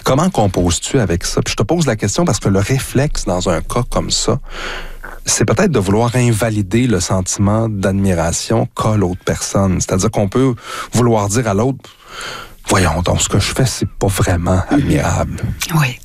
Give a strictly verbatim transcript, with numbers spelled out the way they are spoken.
Comment composes-tu avec ça? Puis je te pose la question parce que le réflexe dans un cas comme ça, c'est peut-être de vouloir invalider le sentiment d'admiration qu'a l'autre personne. C'est-à-dire qu'on peut vouloir dire à l'autre, voyons donc, ce que je fais, c'est pas vraiment admirable. Oui.